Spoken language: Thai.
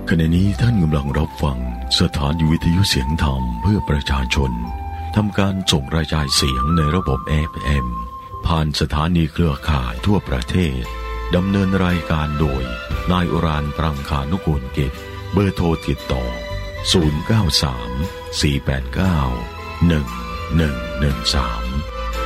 ขณะนี้ท่านกำลังรับฟังสถานีวิทยุเสียงธรรมเพื่อประชาชนทำการส่งกระจายเสียงในระบบ FM ผ่านสถานีเครือข่ายทั่วประเทศดำเนินรายการโดยนายอุรานปรังคานุกูลกิจเบอร์โทรติดต่อ093 489 1113